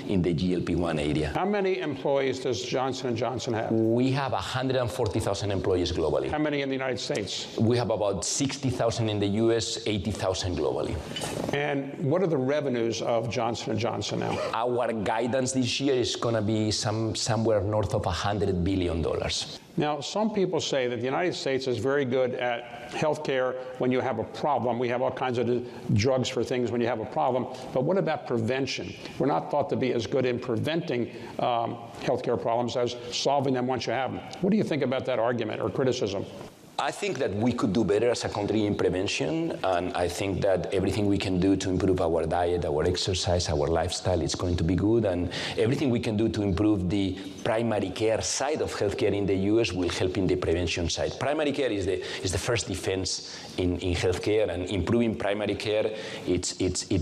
in the GLP-1 area. How many employees does Johnson & Johnson have? We have 140,000 employees globally. How many in the United States? We have about 60,000 in the US, 80,000 globally. And what are the revenues of Johnson & Johnson now? Our guidance this year is going to be somewhere north of $100 billion. Now, some people say that the United States is very good at healthcare when you have a problem. We have all kinds of drugs for things when you have a problem. But what about prevention? We're not thought to be as good in preventing healthcare problems as solving them once you have them. What do you think about that argument or criticism? I think that we could do better as a country in prevention, and I think that everything we can do to improve our diet, our exercise, our lifestyle is going to be good, and everything we can do to improve the primary care side of healthcare in the US will help in the prevention side. Primary care is the first defense in healthcare, and improving primary care, it's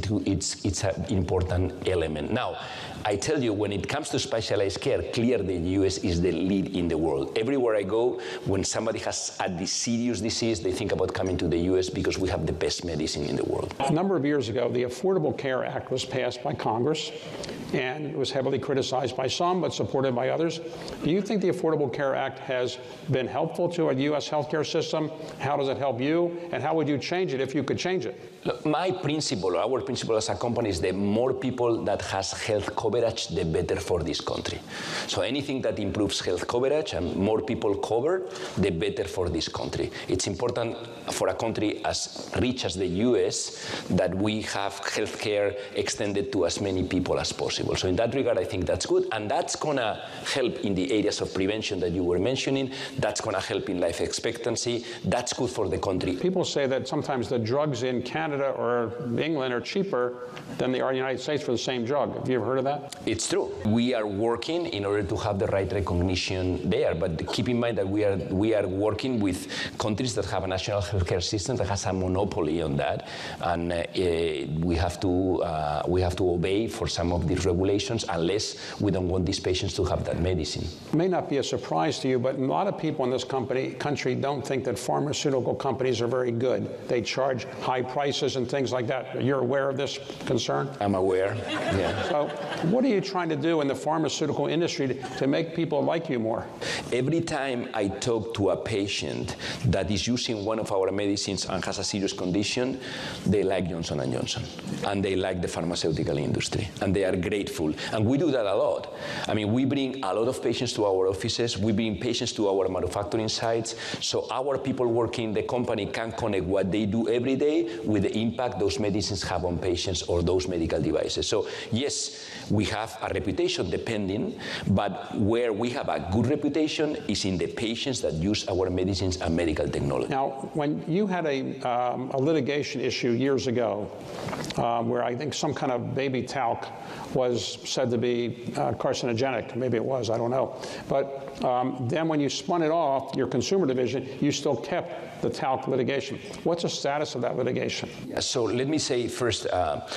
an important element. Now, I tell you, when it comes to specialized care, clearly the US is the lead in the world. Everywhere I go, when somebody has a serious disease, they think about coming to the US because we have the best medicine in the world. A number of years ago, the Affordable Care Act was passed by Congress, and it was heavily criticized by some, but supported by others. Do you think the Affordable Care Act has been helpful to our US healthcare system? How does it help you? And how would you change it if you could change it? Look, my principle, our principle as a company is the more people that has health coverage, the better for this country. So anything that improves health coverage and more people covered, the better for this country. It's important for a country as rich as the US that we have health care extended to as many people as possible. So in that regard, I think that's good. And that's going to help in the areas of prevention that you were mentioning. That's going to help in life expectancy. That's good for the country. People say that sometimes the drugs in Canada or England are cheaper than they are in the United States for the same drug. Have you ever heard of that? It's true. We are working in order to have the right recognition there. But keep in mind that we are working with countries that have a national healthcare system that has a monopoly on that. And we have to obey for some of these regulations unless we don't want these patients to have that medicine. It may not be a surprise to you, but a lot of people in this country don't think that pharmaceutical companies are very good. They charge high prices and things like that. You're aware of this concern? I'm aware, yeah. So what are you trying to do in the pharmaceutical industry to make people like you more? Every time I talk to a patient that is using one of our medicines and has a serious condition, they like Johnson & Johnson, and they like the pharmaceutical industry, and they are grateful. And we do that a lot. I mean, we bring a lot of patients to our offices, we bring patients to our manufacturing sites, so our people working in the company can connect what they do every day with the impact those medicines have on patients or those medical devices. So yes, we have a reputation depending, but where we have a good reputation is in the patients that use our medicines and medical technology. Now, when you had a litigation issue years ago, where I think some kind of baby talc was said to be carcinogenic, maybe it was, I don't know. But then when you spun it off, your consumer division, you still kept the talc litigation. What's the status of that litigation? Yeah, so let me say first,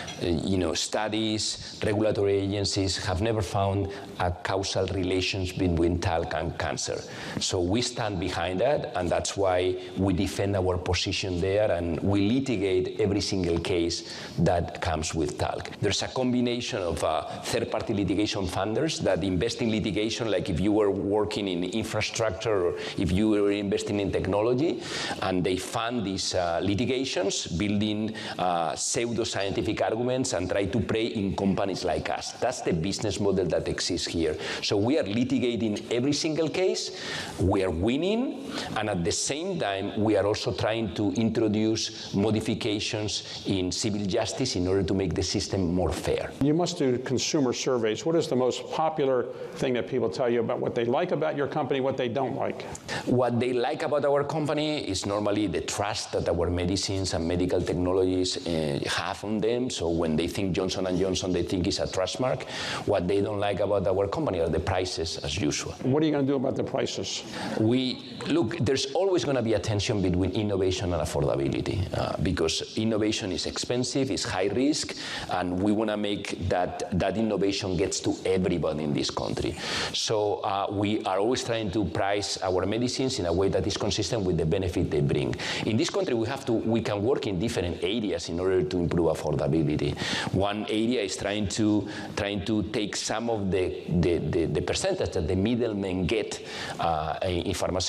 studies, regulatory agencies have never found a causal relations between talc and cancer. So we stand behind that, and that's why we defend our position there, and we litigate every single case that comes with talc. There's a combination of third-party litigation funders that invest in litigation, like if you were working in infrastructure or if you were investing in technology, and they fund these litigations, building pseudo-scientific arguments and try to prey in companies like us. That's the business model that exists here. So we are litigating every single case, we are winning, and at the same time, we are also trying to introduce modifications in civil justice in order to make the system more fair. You must do consumer surveys. What is the most popular thing that people tell you about what they like about your company, what they don't like? What they like about our company is normally the trust that our medicines and medical technologies have on them. So when they think Johnson & Johnson, they think it's a trust mark. What they don't like about our company are the prices, as usual. What are you going to do about the prices? Look, there's always going to be a tension between innovation and affordability because innovation is expensive, it's high risk, and we want to make that innovation gets to everybody in this country. So we are always trying to price our medicines in a way that is consistent with the benefit they bring. In this country, we can work in different areas in order to improve affordability. One area is trying to trying to take some of the percentage that the middlemen get in pharmaceutical